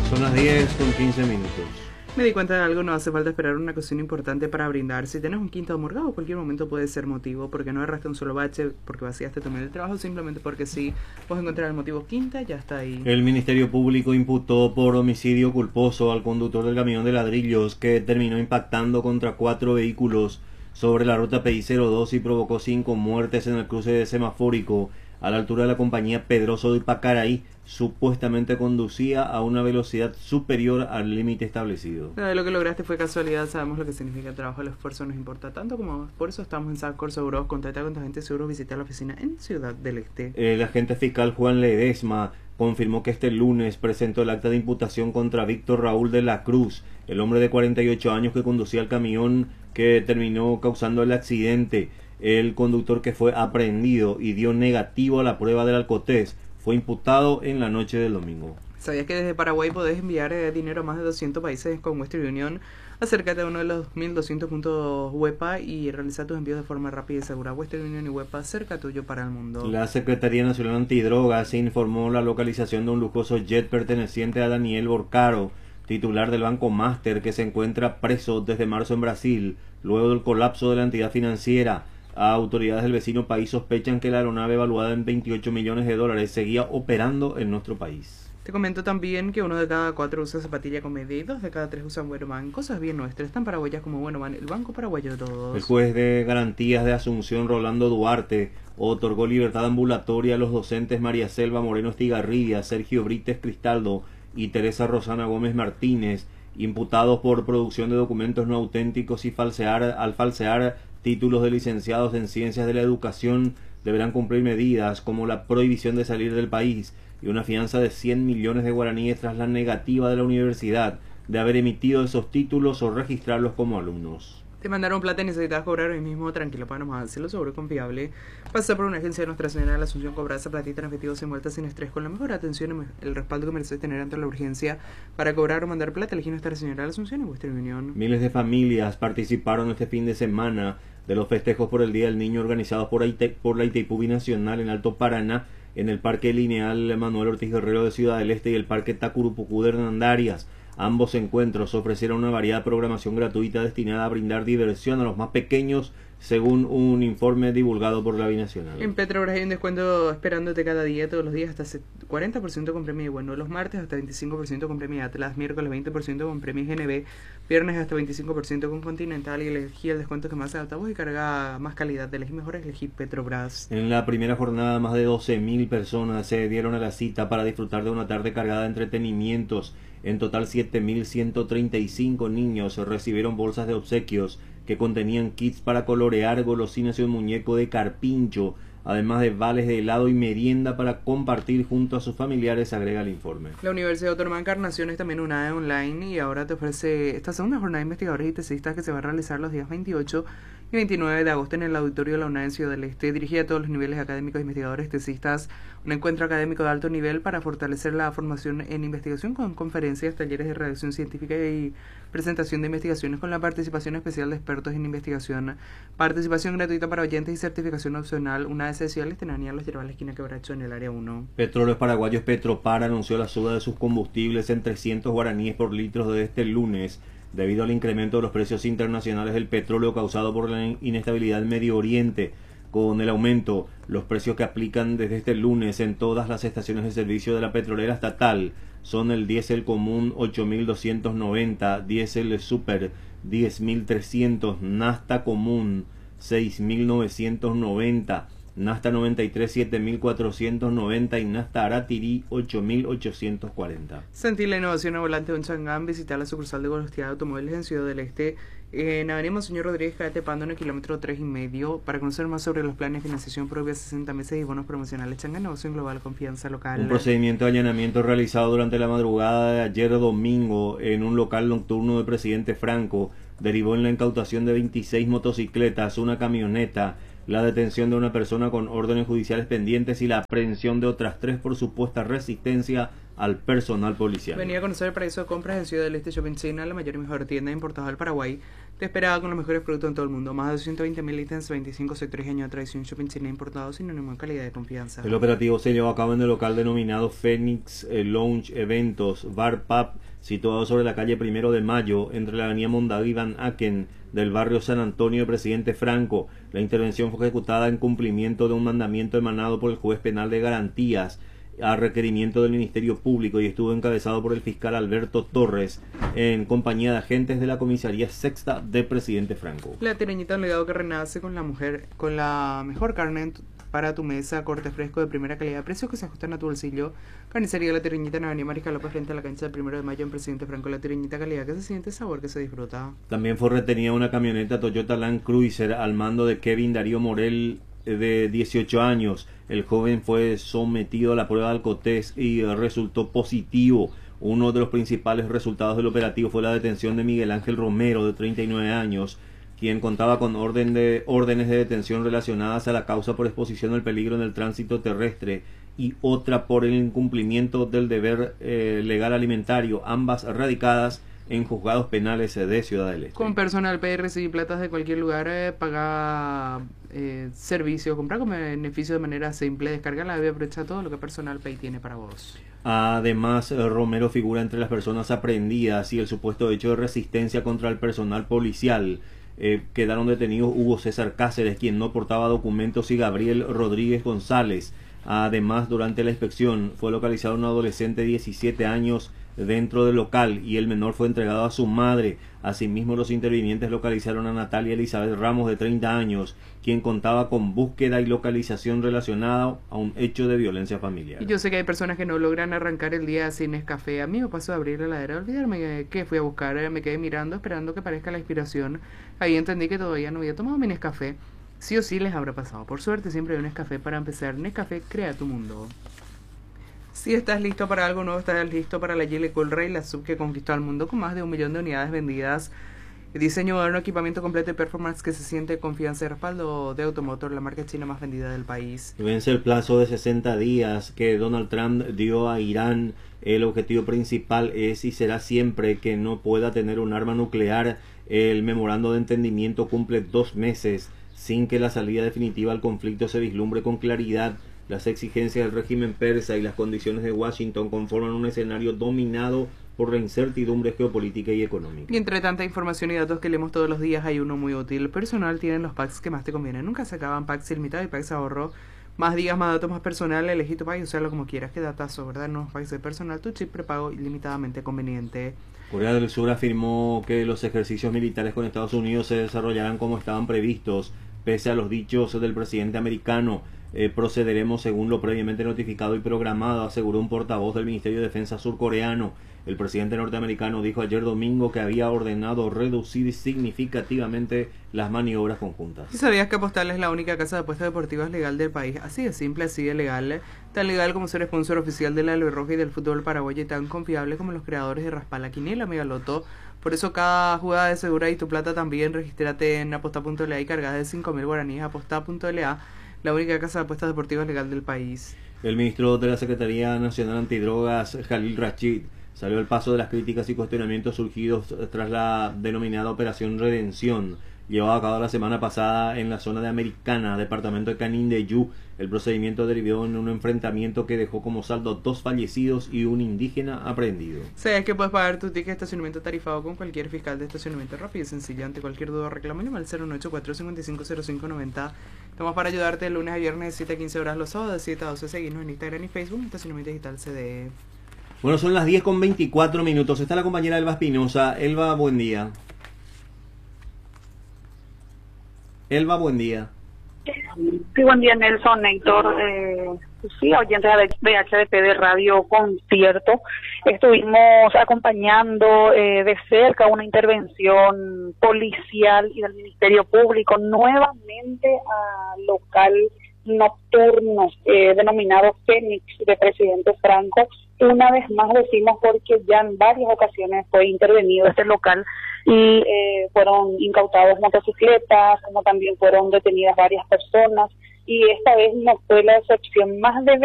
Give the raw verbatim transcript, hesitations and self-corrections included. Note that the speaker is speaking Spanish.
Son las diez con quince minutos. Me di cuenta de algo, no hace falta esperar una ocasión importante para brindar. Si tenés un quinto amorgado, cualquier momento puede ser motivo, porque no erraste un solo bache, porque vaciaste tu medio de trabajo, simplemente porque sí. Vos encontrar el motivo quinta, ya está ahí. El Ministerio Público imputó por homicidio culposo al conductor del camión de ladrillos que terminó impactando contra cuatro vehículos sobre la ruta P I cero dos y provocó cinco muertes en el cruce de semafórico a la altura de la compañía Pedroso de Pacaraí. Supuestamente conducía a una velocidad superior al límite establecido. Nada de lo que lograste fue casualidad, sabemos lo que significa el trabajo, el esfuerzo nos importa tanto como vos. Por eso estamos en Sancor Seguros, contacta con tu agente de seguros, visita la oficina en Ciudad del Este. El agente fiscal Juan Ledesma confirmó que este lunes presentó el acta de imputación contra Víctor Raúl de la Cruz, el hombre de cuarenta y ocho años que conducía el camión que terminó causando el accidente. El conductor, que fue aprehendido y dio negativo a la prueba del alcotés, fue imputado en la noche del domingo. ¿Sabías que desde Paraguay podés enviar eh, dinero a más de doscientos países con Western Union? Acércate a uno de los mil doscientos puntos WEPA y realiza tus envíos de forma rápida y segura. Western Union y WEPA, cerca tuyo para el mundo. La Secretaría Nacional Antidrogas se informó la localización de un lujoso jet perteneciente a Daniel Borcaro, titular del Banco Master, que se encuentra preso desde marzo en Brasil, luego del colapso de la entidad financiera. Autoridades del vecino país sospechan que la aeronave, evaluada en veintiocho millones de dólares, seguía operando en nuestro país. Te comento también que uno de cada cuatro usa zapatilla con media y dos de cada tres usan Buenoman. Cosas bien nuestras, tan paraguayas como Buenoman, el banco paraguayo de todos. El juez de garantías de Asunción, Rolando Duarte, otorgó libertad ambulatoria a los docentes María Selva Moreno Estigarribia, Sergio Brites Cristaldo y Teresa Rosana Gómez Martínez, imputados por producción de documentos no auténticos y falsear al falsear títulos de licenciados en Ciencias de la Educación. Deberán cumplir medidas como la prohibición de salir del país y una fianza de cien millones de guaraníes tras la negativa de la universidad de haber emitido esos títulos o registrarlos como alumnos. Te mandaron plata y necesitas cobrar hoy mismo, tranquilo, para nomás hacerlo seguro y confiable. Pasa por una agencia de Nuestra Señora de la Asunción, cobrar esa platita en efectivo sin vueltas, sin estrés, con la mejor atención y el respaldo que mereces tener ante la urgencia. Para cobrar o mandar plata, elegí Nuestra Señora de la Asunción y Western Union. Miles de familias participaron este fin de semana de los festejos por el Día del Niño organizados por, por la Itaipú Binacional en Alto Paraná, en el Parque Lineal Manuel Ortiz Guerrero de Ciudad del Este y el Parque Tacurupucú de Hernandarias. Ambos encuentros ofrecieron una variada programación gratuita destinada a brindar diversión a los más pequeños, según un informe divulgado por la Binacional. En Petrobras hay un descuento esperándote cada día, todos los días, hasta cuarenta por ciento con premio bueno, los martes hasta veinticinco por ciento con premio Atlas, miércoles veinte por ciento con premio G N B, viernes hasta veinticinco por ciento con Continental, y elegí el descuento que más se adapta a vos y carga más calidad. Elegí mejor, elegí Petrobras. En la primera jornada, más de doce mil personas se dieron a la cita para disfrutar de una tarde cargada de entretenimientos. En total, siete mil ciento treinta y cinco niños recibieron bolsas de obsequios que contenían kits para colorear, golosinas y un muñeco de carpincho, además de vales de helado y merienda para compartir junto a sus familiares, agrega el informe. La Universidad Autónoma de Encarnación es también una A D E online y ahora te ofrece esta segunda jornada de investigadores y tesistas que se va a realizar los días veintiocho y veintinueve de agosto en el auditorio de la UNAD en Ciudad del Este, dirigida a todos los niveles académicos, investigadores, tesistas, un encuentro académico de alto nivel para fortalecer la formación en investigación con conferencias, talleres de redacción científica y presentación de investigaciones con la participación especial de expertos en investigación, participación gratuita para oyentes y certificación opcional. Una de sociales tenía los lleva a la esquina Quebracho en el área uno. Petróleos Paraguayos Petropar anunció la suba de sus combustibles en trescientos guaraníes por litro desde este lunes, debido al incremento de los precios internacionales del petróleo causado por la inestabilidad en Medio Oriente. Con el aumento, los precios que aplican desde este lunes en todas las estaciones de servicio de la petrolera estatal son el diésel común ocho mil doscientos noventa, diésel super diez mil trescientos, nafta común seis mil novecientos noventa, nafta noventa y tres siete mil cuatrocientos noventa y nafta Aratirí ocho mil ochocientos cuarenta. Sentir la innovación a volante de un Changán, visitar la sucursal de Golostiada Automóviles en Ciudad del Este, en Avenida Monseñor Rodríguez, calle Pando, en el kilómetro tres y medio, para conocer más sobre los planes de financiación propia, sesenta meses y bonos promocionales. Changán, negocio en global, confianza local. Un procedimiento de allanamiento realizado durante la madrugada de ayer domingo en un local nocturno de Presidente Franco derivó en la incautación de veintiséis motocicletas, una camioneta, la detención de una persona con órdenes judiciales pendientes y la aprehensión de otras tres por supuesta resistencia al personal policial. Venía a conocer el paraíso de compras de Ciudad del Este Shopping Center, la mayor y mejor tienda importada del Paraguay. Te esperaba con los mejores productos en todo el mundo. Más de doscientos veinte mil ítems, veinticinco sectores y años de tradición. Shopping Center importado, sinónimo de calidad y confianza. El operativo se llevó a cabo en el local denominado Phoenix eh, Lounge Eventos Bar Pub, situado sobre la calle Primero de Mayo, entre la avenida Mondavi Van Aken del barrio San Antonio de Presidente Franco. La intervención fue ejecutada en cumplimiento de un mandamiento emanado por el juez penal de garantías a requerimiento del Ministerio Público y estuvo encabezado por el fiscal Alberto Torres en compañía de agentes de la comisaría sexta de Presidente Franco. La Tireñita, un legado que renace con la mujer, con la mejor carne para tu mesa, corte fresco de primera calidad, precios que se ajustan a tu bolsillo. Carnicería La Tireñita en Avenida Mariscal López frente a la cancha del Primero de Mayo en Presidente Franco. La Tireñita, calidad que se siente, sabor que se disfruta. También fue retenida una camioneta Toyota Land Cruiser al mando de Kevin Darío Morel, de dieciocho años. El joven fue sometido a la prueba de alcotest y resultó positivo. Uno de los principales resultados del operativo fue la detención de Miguel Ángel Romero, de treinta y nueve años, quien contaba con orden de, órdenes de detención relacionadas a la causa por exposición al peligro en el tránsito terrestre y otra por el incumplimiento del deber eh, legal alimentario, ambas radicadas en juzgados penales de Ciudad del Este. Con personal Pay recibir platas de cualquier lugar, eh, paga eh, servicios, comprar con beneficio de manera simple, descarga la y aprovecha todo lo que Personal Pay tiene para vos. Además, Romero figura entre las personas aprehendidas y el supuesto hecho de resistencia contra el personal policial. Eh, quedaron detenidos Hugo César Cáceres, quien no portaba documentos, y Gabriel Rodríguez González. Además, durante la inspección fue localizado un adolescente de diecisiete años dentro del local y el menor fue entregado a su madre. Asimismo, los intervinientes localizaron a Natalia Elizabeth Ramos, de treinta años, quien contaba con búsqueda y localización relacionada a un hecho de violencia familiar. Y yo sé que hay personas que no logran arrancar el día sin Nescafé. A mí me pasó a abrir la heladera, olvidarme que fui a buscar, me quedé mirando, esperando que aparezca la inspiración. Ahí entendí que todavía no había tomado mi Nescafé. Sí o sí les habrá pasado. Por suerte siempre hay un Nescafé para empezar. Nescafé crea tu mundo. Si estás listo para algo nuevo, estás listo para la Geely Coolray, la sub que conquistó al mundo con más de un millón de unidades vendidas. Diseño moderno, equipamiento completo y performance que se siente, confianza y respaldo de Automotor, la marca china más vendida del país. Vence el plazo de sesenta días que Donald Trump dio a Irán. El objetivo principal es y será siempre que no pueda tener un arma nuclear. El memorando de entendimiento cumple dos meses sin que la salida definitiva al conflicto se vislumbre con claridad. Las exigencias del régimen persa y las condiciones de Washington conforman un escenario dominado por la incertidumbre geopolítica y económica. Y entre tanta información y datos que leemos todos los días, hay uno muy útil. Personal tienen los packs que más te convienen. Nunca se acaban. Packs ilimitado y packs ahorro. Más días, más datos, más personal. Elegí tu pack y usarlo como quieras. Qué datazo, ¿verdad? Nuevos packs de personal. Tu chip prepago ilimitadamente conveniente. Corea del Sur afirmó que los ejercicios militares con Estados Unidos se desarrollarán como estaban previstos, pese a los dichos del presidente americano. Eh, procederemos según lo previamente notificado y programado, aseguró un portavoz del Ministerio de Defensa surcoreano. El presidente norteamericano dijo ayer domingo que había ordenado reducir significativamente las maniobras conjuntas. ¿Sí sabías que Apostal es la única casa de apuestas deportivas legal del país? Así de simple, así de legal. Tan legal como ser sponsor oficial de la Albirroja y del fútbol paraguayo, y tan confiable como los creadores de Raspala Quiniela Megaloto. Por eso cada jugada es segura y tu plata también. Regístrate en aposta punto l a y cargas de cinco mil guaraníes. aposta punto l a, la única casa de apuestas deportivas legal del país. El ministro de la Secretaría Nacional Antidrogas, Jalil Rachid, salió al paso de las críticas y cuestionamientos surgidos tras la denominada Operación Redención, llevada a cabo la semana pasada en la zona de Americana, departamento de Canindeyú. El procedimiento derivó en un enfrentamiento que dejó como saldo dos fallecidos y un indígena aprehendido. Sabes que puedes pagar tu ticket de estacionamiento tarifado con cualquier fiscal de estacionamiento rápido y sencillo. Ante cualquier duda o reclamo, llama al cero nueve ocho cuatro cinco cinco cero cinco nueve cero. Estamos para ayudarte de lunes a viernes de siete a quince horas, los sábados de siete a doce. Seguirnos en Instagram y Facebook, Estacionamiento Digital C D E. Bueno, son las diez con veinticuatro minutos. Está la compañera Elba Espinosa. Elba, buen día. Elba, buen día. Sí, buen día, Nelson, Héctor, eh, sí, oyentes de H D P de Radio Concierto. Estuvimos acompañando eh, de cerca una intervención policial y del Ministerio Público nuevamente al local nocturno eh, denominado Fénix de Presidente Franco. Una vez más decimos porque ya en varias ocasiones fue intervenido este local y eh, fueron incautados motocicletas, como también fueron detenidas varias personas, y esta vez no fue la excepción. Más de